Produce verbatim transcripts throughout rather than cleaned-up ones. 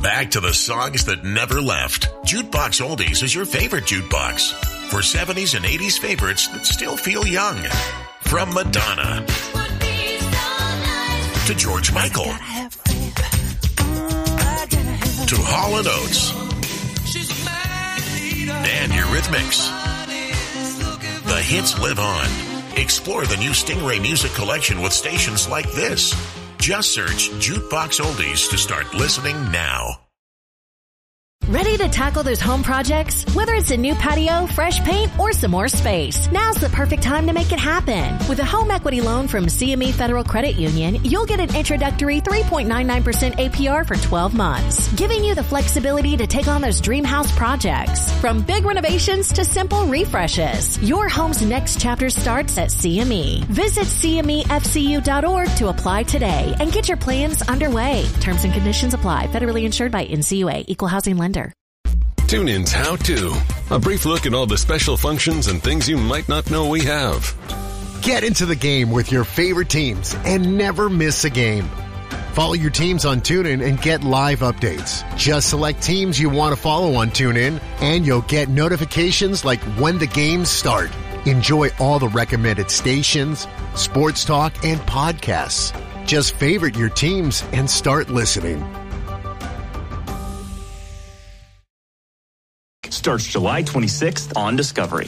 Back to the songs that never left. Jukebox Oldies is your favorite jukebox. For seventies and eighties favorites that still feel young. From Madonna to George Michael to Hall and Oates and Eurythmics. The hits live on. Explore the new Stingray Music Collection with stations like this. Just search Jukebox Oldies to start listening now. Ready to tackle those home projects? Whether it's a new patio, fresh paint, or some more space, now's the perfect time to make it happen. With a home equity loan from C M E Federal Credit Union, you'll get an introductory three point nine nine percent A P R for twelve months, giving you the flexibility to take on those dream house projects. From big renovations to simple refreshes, your home's next chapter starts at C M E. Visit C M E F C U dot org to apply today and get your plans underway. Terms and conditions apply. Federally insured by N C U A. Equal housing lender. TuneIn's How To. A brief look at all the special functions and things you might not know we have. Get into the game with your favorite teams and never miss a game. Follow your teams on TuneIn and get live updates. Just select teams you want to follow on TuneIn, and you'll get notifications like when the games start. Enjoy all the recommended stations, sports talk, and podcasts. Just favorite your teams and start listening. Starts July twenty-sixth on Discovery.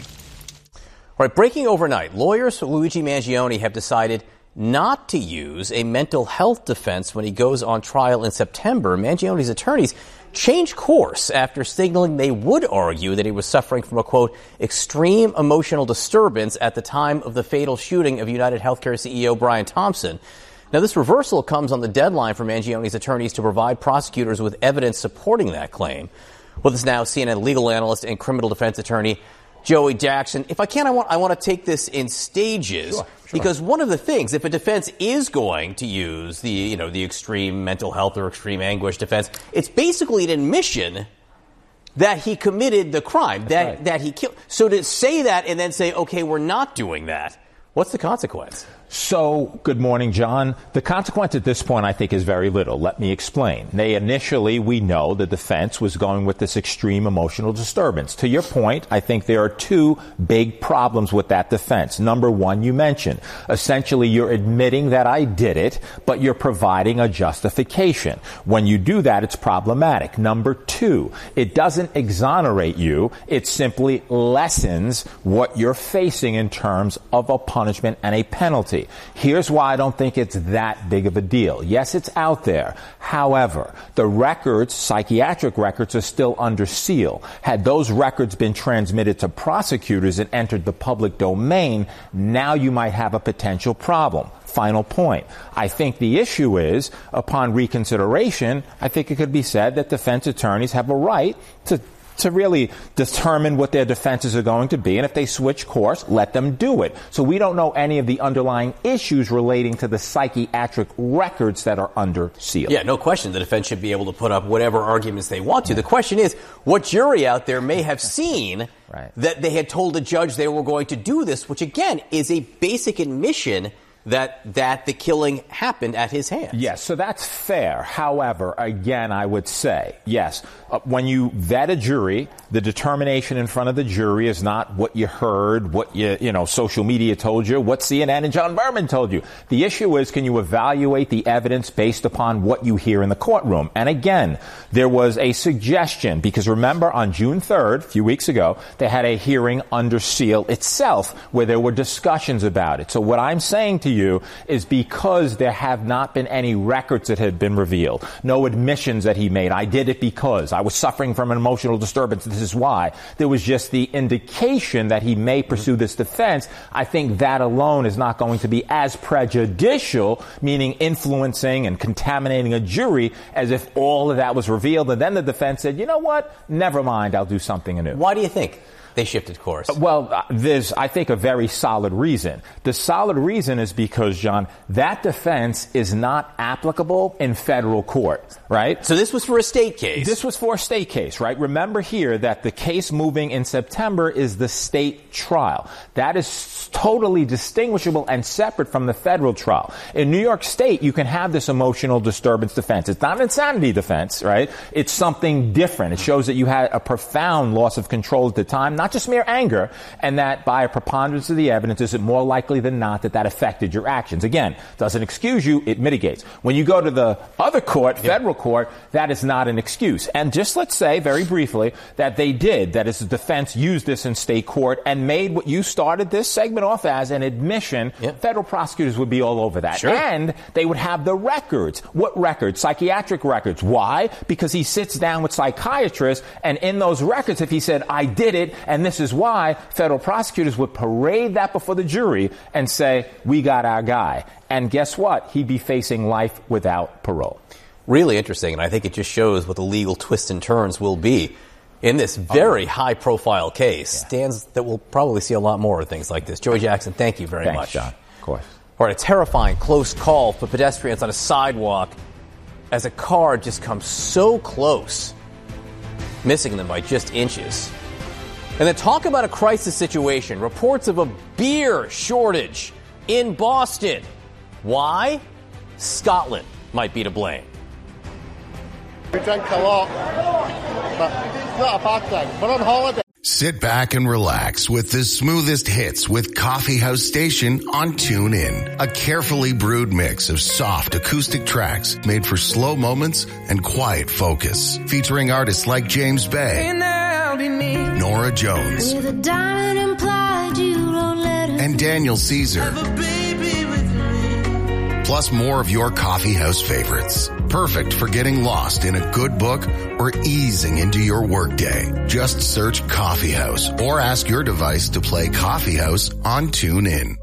All right, breaking overnight, lawyers for Luigi Mangione have decided not to use a mental health defense when he goes on trial in September. Mangione's attorneys changed course after signaling they would argue that he was suffering from a, quote, extreme emotional disturbance at the time of the fatal shooting of United Healthcare C E O Brian Thompson. Now, this reversal comes on the deadline for Mangione's attorneys to provide prosecutors with evidence supporting that claim. With us now, C N N legal analyst and criminal defense attorney Joey Jackson. If I can, I want I want to take this in stages, sure, sure. Because one of the things, if a defense is going to use the you know the extreme mental health or extreme anguish defense, it's basically an admission that he committed the crime, that right. that he killed. So to say that and then say, okay, we're not doing that, what's the consequence? So, good morning, John. The consequence at this point, I think, is very little. Let me explain. They initially, we know the defense was going with this extreme emotional disturbance. To your point, I think there are two big problems with that defense. Number one, you mentioned. Essentially, you're admitting that I did it, but you're providing a justification. When you do that, it's problematic. Number two, it doesn't exonerate you. It simply lessens what you're facing in terms of a punishment and a penalty. Here's why I don't think it's that big of a deal. Yes, it's out there. However, the records, psychiatric records, are still under seal. Had those records been transmitted to prosecutors and entered the public domain, now you might have a potential problem. Final point. I think the issue is, upon reconsideration, I think it could be said that defense attorneys have a right to to really determine what their defenses are going to be. And if they switch course, let them do it. So we don't know any of the underlying issues relating to the psychiatric records that are under seal. Yeah, no question. The defense should be able to put up whatever arguments they want to. The question is, what jury out there may have seen right. that they had told a judge they were going to do this, which, again, is a basic admission that that the killing happened at his hands. Yes, so that's fair. However, again, I would say, yes, uh, when you vet a jury, the determination in front of the jury is not what you heard, what you, you know, social media told you, what C N N and John Berman told you. The issue is, can you evaluate the evidence based upon what you hear in the courtroom? And again, there was a suggestion, because remember, on June third, a few weeks ago, they had a hearing under seal itself where there were discussions about it. So what I'm saying to you is, because there have not been any records that have been revealed, no admissions that he made, I did it because I was suffering from an emotional disturbance, this is why, there was just the indication that he may pursue this defense. I think that alone is not going to be as prejudicial, meaning influencing and contaminating a jury, as if all of that was revealed and then the defense said, you know what, never mind, I'll do something anew. Why do you think? they shifted course? Well, uh, there's, I think, a very solid reason. The solid reason is because, John, that defense is not applicable in federal court, right? So this was for a state case. This was for a state case, right? Remember here that the case moving in September is the state trial. That is totally distinguishable and separate from the federal trial. In New York State, you can have this emotional disturbance defense. It's not an insanity defense, right? It's something different. It shows that you had a profound loss of control at the time, not just mere anger, and that by a preponderance of the evidence, is it more likely than not that that affected your actions? Again, doesn't excuse you, it mitigates. When you go to the other court, federal court, that is not an excuse. And just let's say, very briefly, that they did, that is, the defense used this in state court and made what you started this segment off as an admission. Yep. Federal prosecutors would be all over that. Sure. And they would have the records. What records? Psychiatric records. Why? Because he sits down with psychiatrists, and in those records, if he said, I did it, and this is why, federal prosecutors would parade that before the jury and say, we got our guy. And guess what? He'd be facing life without parole. Really interesting, and I think it just shows what the legal twists and turns will be in this very high-profile case. Yeah. Stands that we'll probably see a lot more of things like this. Joey Jackson, thank you very Thanks, much. John. Of course. All right, a terrifying close call for pedestrians on a sidewalk as a car just comes so close, missing them by just inches. And then talk about a crisis situation. Reports of a beer shortage in Boston. Why? Scotland might be to blame. We drink a lot, but it's not a bad thing. We're on holiday. Sit back and relax with the smoothest hits with Coffee House Station on TuneIn. A carefully brewed mix of soft acoustic tracks made for slow moments and quiet focus. Featuring artists like James Bay, Nora Jones, and Daniel Caesar. Plus more of your coffee house favorites. Perfect for getting lost in a good book or easing into your workday. Just search Coffee House or ask your device to play Coffee House on TuneIn.